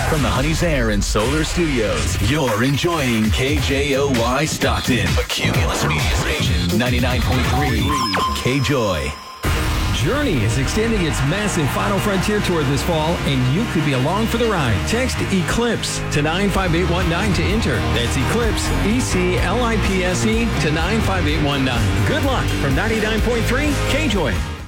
From the Honey's Air and Solar Studios, you're enjoying KJOY Stockton, a Cumulus Media Station, 99.3 KJOY. Journey is extending its massive Final Frontier tour this fall, and you could be along for the ride. Text ECLIPSE to 95819 to enter. That's ECLIPSE, ECLIPSE to 95819. Good luck from 99.3 KJOY.